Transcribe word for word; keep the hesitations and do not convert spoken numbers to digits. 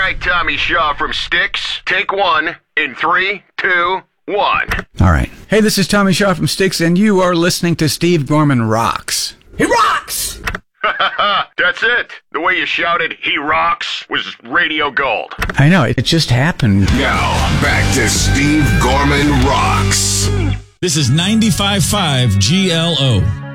right, Tommy Shaw from Styx. Take one in three, two, one. All right. Hey, this is Tommy Shaw from Styx, and you are listening to Steve Gorman Rocks. He rocks! That's it. The way you shouted, he rocks, was radio gold. I know, it just happened. Now, back to Steve Gorman Rocks. This is ninety-five point five G L O.